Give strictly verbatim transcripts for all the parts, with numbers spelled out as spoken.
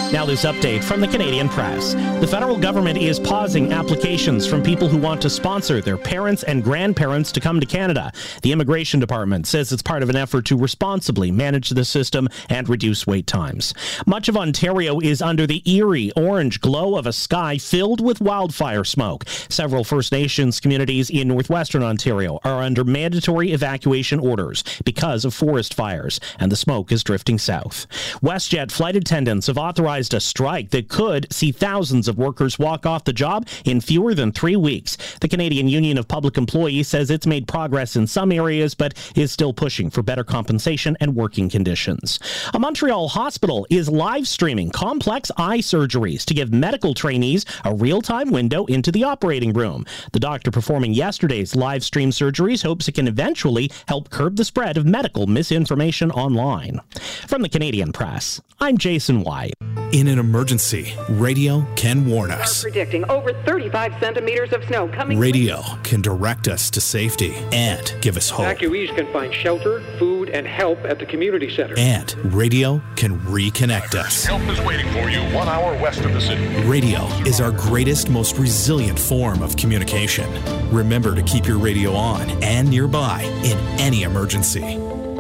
Now this update from the Canadian Press. The federal government is pausing applications from people who want to sponsor their parents and grandparents to come to Canada. The Immigration Department says it's part of an effort to responsibly manage the system and reduce wait times. Much of Ontario is under the eerie orange glow of a sky filled with wildfire smoke. Several First Nations communities in northwestern Ontario are under mandatory evacuation orders because of forest fires, and the smoke is drifting south. WestJet flight attendants have authorized a strike that could see thousands of workers walk off the job in fewer than three weeks. The Canadian Union of Public Employees says it's made progress in some areas, but is still pushing for better compensation and working conditions. A Montreal hospital is live streaming complex eye surgeries to give medical trainees a real-time window into the operating room. The doctor performing yesterday's live stream surgeries hopes it can eventually help curb the spread of medical misinformation online. From the Canadian Press, I'm Jason White. In an emergency, radio can warn us. We're predicting over thirty-five centimeters of snow coming. Radio can direct us to safety and give us hope. Evacuees can find shelter, food, and help at the community center. And radio can reconnect us. Help is waiting for you one hour west of the city. Radio is our greatest, most resilient form of communication. Remember to keep your radio on and nearby in any emergency.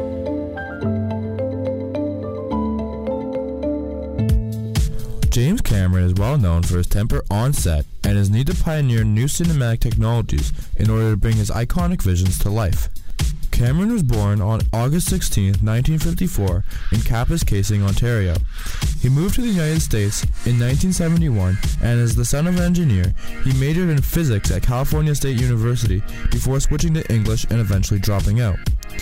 James Cameron is well known for his temper on set and his need to pioneer new cinematic technologies in order to bring his iconic visions to life. Cameron was born on August sixteenth, nineteen fifty-four in Kapuskasing, Ontario. He moved to the United States in nineteen seventy-one, and as the son of an engineer, he majored in physics at California State University before switching to English and eventually dropping out.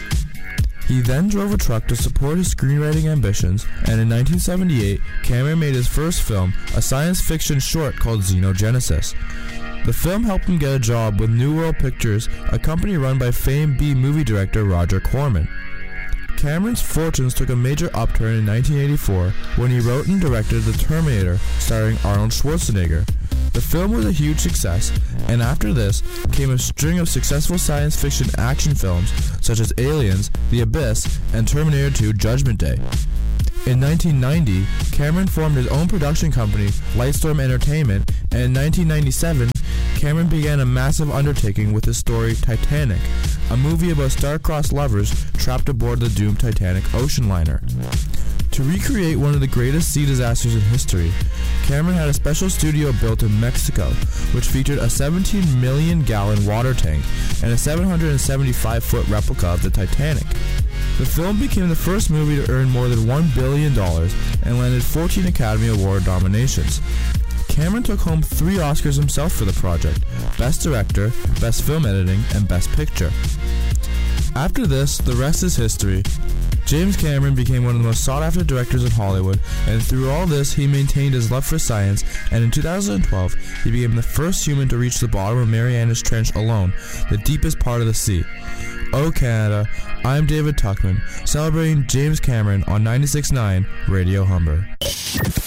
He then drove a truck to support his screenwriting ambitions, and in nineteen seventy-eight, Cameron made his first film, a science fiction short called Xenogenesis. The film helped him get a job with New World Pictures, a company run by famed B-movie director Roger Corman. Cameron's fortunes took a major upturn in nineteen eighty-four when he wrote and directed The Terminator, starring Arnold Schwarzenegger. The film was a huge success, and after this came a string of successful science fiction action films such as Aliens, The Abyss, and Terminator two Judgment Day. In nineteen ninety, Cameron formed his own production company, Lightstorm Entertainment, and in nineteen ninety-seven, Cameron began a massive undertaking with his story Titanic, a movie about star-crossed lovers trapped aboard the doomed Titanic ocean liner. To recreate one of the greatest sea disasters in history, Cameron had a special studio built in Mexico, which featured a seventeen million gallon water tank and a seven hundred seventy-five foot replica of the Titanic. The film became the first movie to earn more than one billion dollars and landed fourteen Academy Award nominations. Cameron took home three Oscars himself for the project: Best Director, Best Film Editing, and Best Picture. After this, the rest is history. James Cameron became one of the most sought-after directors in Hollywood, and through all this, he maintained his love for science, and in two thousand twelve, he became the first human to reach the bottom of Marianas Trench alone, the deepest part of the sea. Oh Canada, I'm David Tuckman, celebrating James Cameron on ninety-six point nine Radio Humber.